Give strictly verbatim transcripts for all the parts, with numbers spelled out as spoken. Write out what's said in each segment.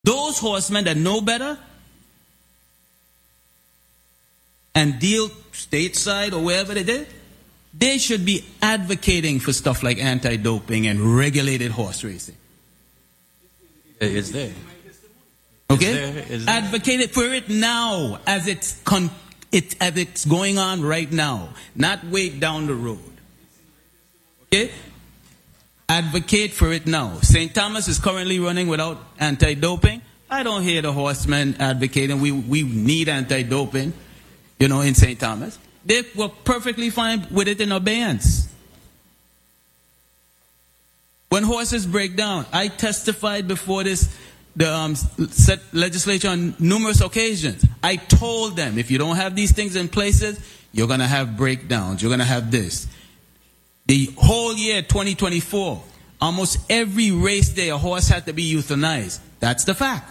Those horsemen that know better and deal stateside or wherever they did, they should be advocating for stuff like anti-doping and regulated horse racing. It's there. Okay? It's there. It's there. Advocate for it now as it's, con- it, as it's going on right now. Not wait down the road. Okay? Advocate for it now. Saint Thomas is currently running without anti-doping. I don't hear the horsemen advocating we, we need anti-doping, you know, in Saint Thomas. They were perfectly fine with it in abeyance. When horses break down, I testified before this the um, set legislature on numerous occasions. I told them, if you don't have these things in places, you're going to have breakdowns. You're going to have this. The whole year, twenty twenty-four, almost every race day, a horse had to be euthanized. That's the fact.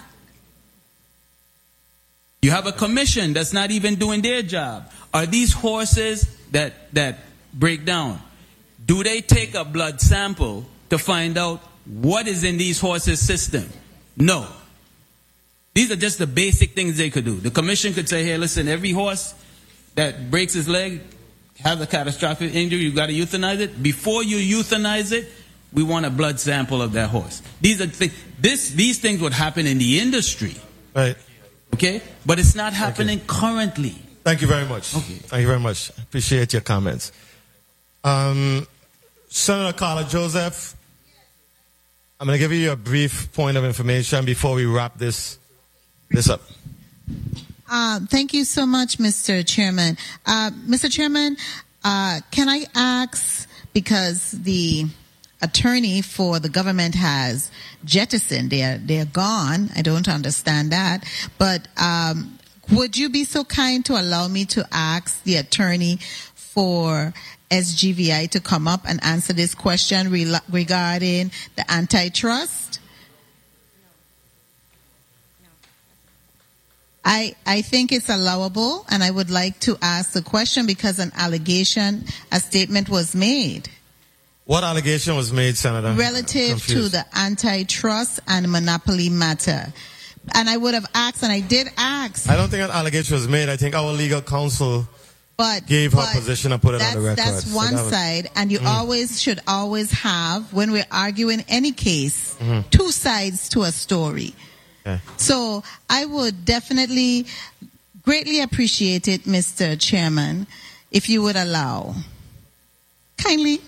You have a commission that's not even doing their job. Are these horses that, that break down, do they take a blood sample to find out what is in these horses' system? No. These are just the basic things they could do. The commission could say, hey, listen, every horse that breaks his leg, has a catastrophic injury, you got to euthanize it. Before you euthanize it, we want a blood sample of that horse. These are th- this. These things would happen in the industry. Right. Okay? But it's not happening currently. Thank you very much. Okay. Thank you very much. Appreciate your comments. Um, Senator Carla Joseph, I'm going to give you a brief point of information before we wrap this this up. Uh, thank you so much, Mister Chairman. Uh, Mister Chairman, uh, can I ask, because the attorney for the government has jettisoned, they're, they're gone, I don't understand that, but um, would you be so kind to allow me to ask the attorney for S G V I to come up and answer this question re- regarding the antitrust? I, I think it's allowable, and I would like to ask the question because an allegation, a statement was made. What allegation was made, Senator? Relative to the antitrust and monopoly matter. And I would have asked, and I did ask. I don't think an allegation was made. I think our legal counsel but, gave but her position and put it on the record. That's so one that was, side, and you mm. always should always have, when we're arguing any case, mm-hmm. two sides to a story. Okay. So I would definitely greatly appreciate it, Mister Chairman, if you would allow. Kindly.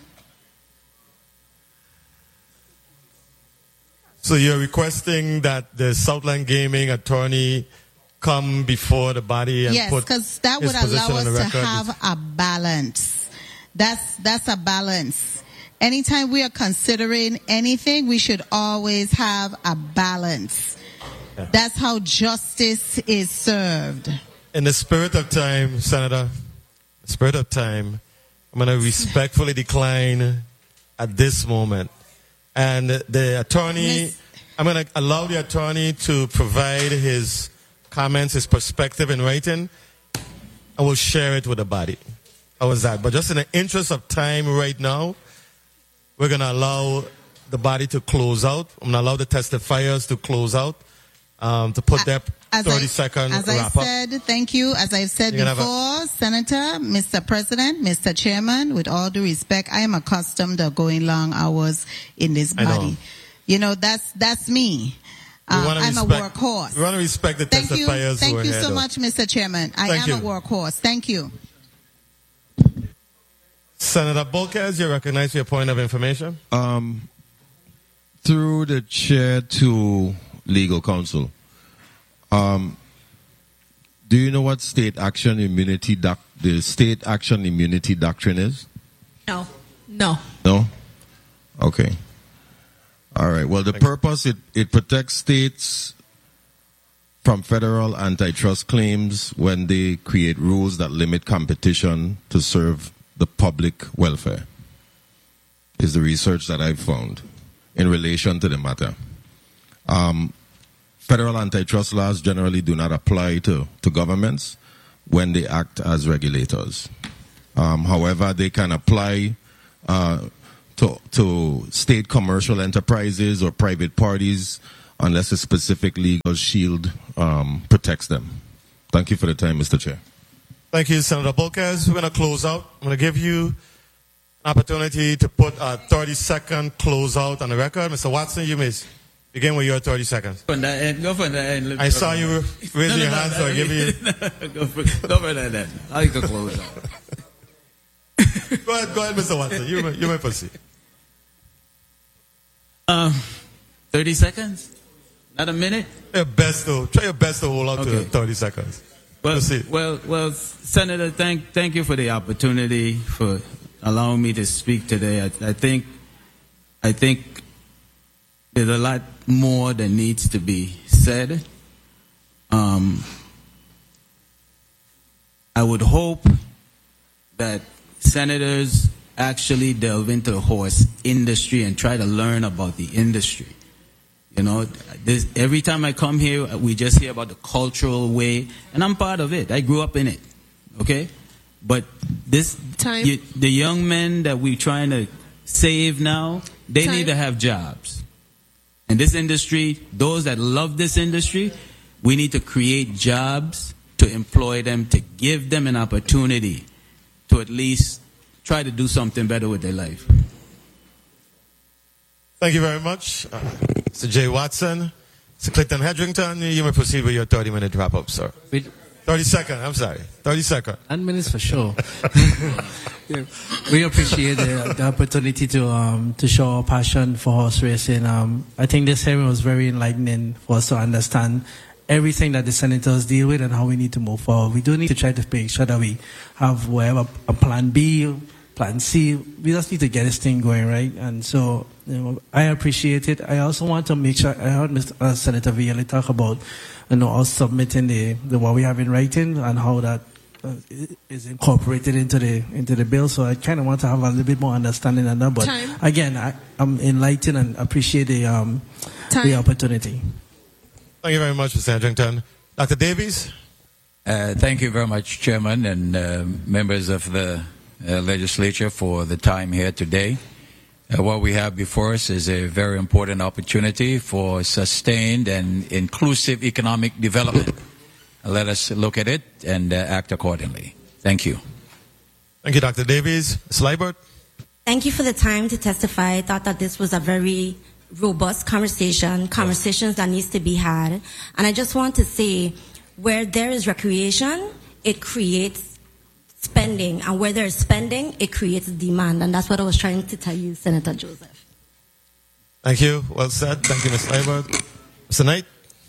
So you're requesting that the Southland Gaming attorney come before the body and yes, put because that his would allow position on the us to record? have a balance. That's that's a balance. Anytime we are considering anything, we should always have a balance. Yeah. That's how justice is served. In the spirit of time, Senator, the spirit of time, I'm going to respectfully decline at this moment. And the attorney, Miz I'm going to allow the attorney to provide his comments, his perspective in writing. I will share it with the body. How was that? But just in the interest of time right now, we're going to allow the body to close out. I'm going to allow the testifiers to close out, um, to put their as thirty I, second as wrap I said, up. Thank you. As I've said You're before, Senator, Mister President, Mister Chairman, with all due respect, I am accustomed to going long hours in this body. You know, that's that's me. Um, I'm respect, a workhorse. We want to respect the Thank you. testifiers Thank who are you here, so though. much, Mister Chairman. I Thank am you. a workhorse. Thank you. Senator Bolkes, you're recognized for your point of information. Um, through the chair to legal counsel, um, do you know what state action immunity doc- the state action immunity doctrine is? No. No. No? Okay. All right. Well, the purpose, it, it protects states from federal antitrust claims when they create rules that limit competition to serve the public welfare, is the research that I've found in relation to the matter. Um, federal antitrust laws generally do not apply to, to governments when they act as regulators. Um, however, they can apply uh, to, to state commercial enterprises or private parties unless a specific legal shield um, protects them. Thank you for the time, Mister Chair. Thank you, Senator Bolkes. We're going to close out. I'm going to give you an opportunity to put a thirty-second close out on the record. Mister Watson, you may begin with your thirty seconds. From that end, go from that end. I saw you raising no, no, your no, hand, no, so I give you... go, for, go for that end. I can close out. Go ahead, go ahead, Mister Watson. You may, you may proceed. Um, thirty seconds? Not a minute? Try your best to, try your best to hold out Okay. to thirty seconds. Well, Proceed. well, well, Senator, thank thank you for the opportunity for allowing me to speak today. I, I think I think there's a lot more that needs to be said. Um, I would hope that senators actually delve into the horse industry and try to learn about the industry. You know, this, every time I come here, we just hear about the cultural way, and I'm part of it. I grew up in it, okay? But this, Time. you, the young men that we're trying to save now, they Time. need to have jobs. And this industry, those that love this industry, we need to create jobs to employ them, to give them an opportunity to at least try to do something better with their life. Thank you very much. Uh, Mister Jay Watson. Mister Clinton Hedrington, you may proceed with your thirty-minute wrap-up, sir. Wait, thirty seconds, I'm sorry. thirty seconds. ten minutes for sure. Yeah. We appreciate the, the opportunity to um, to show our passion for horse racing. Um, I think this hearing was very enlightening for us to understand everything that the senators deal with and how we need to move forward. We do need to try to make sure that we have whatever a plan B, plan C. We just need to get this thing going, right? And so, you know, I appreciate it. I also want to make sure, I heard Mister Uh, Senator Viale talk about, you know, us submitting the, the what we have in writing and how that uh, is incorporated into the into the bill. So I kind of want to have a little bit more understanding on that. But Time. again, I, I'm enlightened and appreciate the um, Time. the opportunity. Thank you very much, Mister Hedrington. Doctor Davies? Uh, thank you very much, Chairman and uh, members of the uh, legislature for the time here today. Uh, what we have before us is a very important opportunity for sustained and inclusive economic development. Uh, let us look at it and uh, act accordingly. Thank you. Thank you, Doctor Davies. Miz Liebert? Thank you for the time to testify. I thought that this was a very robust conversation, conversations that needs to be had. And I just want to say, where there is recreation, it creates spending. And where there is spending, it creates demand. And that's what I was trying to tell you, Senator Joseph. Thank you. Well said. Thank you, Miz Liebert. Mister Knight?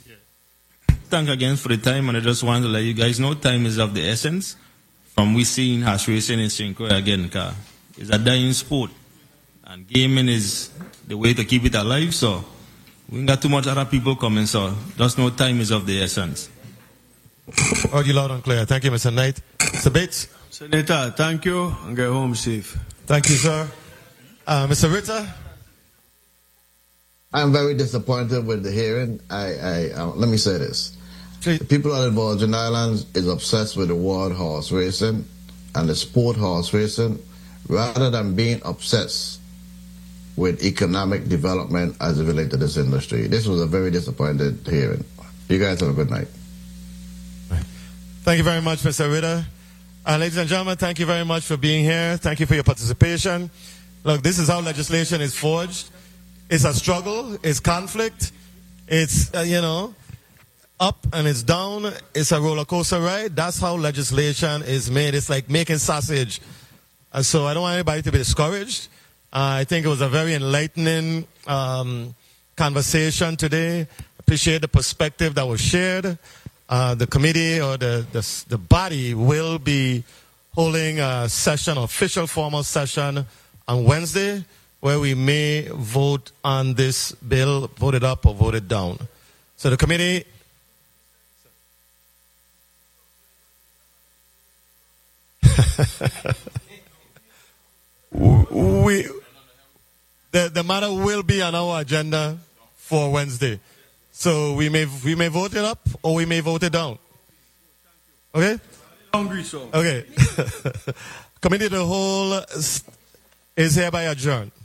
Thank again for the time, and I just want to let you guys know time is of the essence. From we seeing horse racing in Saint Croix again, car. It's a dying sport. And gaming is the way to keep it alive, so we ain't got too much other people coming, so just know time is of the essence. Heard you loud and clear. Thank you, Mister Knight. Mister Bates? Senator, thank you, and get home safe. Thank you, sir. Uh, Mister Ritter? I'm very disappointed with the hearing. I, I uh, let me say this. Please. The people of the Virgin Islands is obsessed with the word horse racing and the sport horse racing rather than being obsessed with economic development as it relates to this industry. This was a very disappointed hearing. You guys have a good night. Thank you very much, Mister Ritter. Uh, ladies and gentlemen, thank you very much for being here. Thank you for your participation. Look, this is how legislation is forged. It's a struggle. It's conflict. It's, uh, you know, up and it's down. It's a roller coaster ride. That's how legislation is made. It's like making sausage. And so I don't want anybody to be discouraged. Uh, I think it was a very enlightening um, conversation today. Appreciate the perspective that was shared. Uh, the committee or the, the the body will be holding a session, official formal session on Wednesday, where we may vote on this bill, vote it up or vote it down. So the committee. we the the matter will be on our agenda for Wednesday. So we may we may vote it up or we may vote it down. Okay? Hungry, so. Okay. Committee of the whole is hereby adjourned.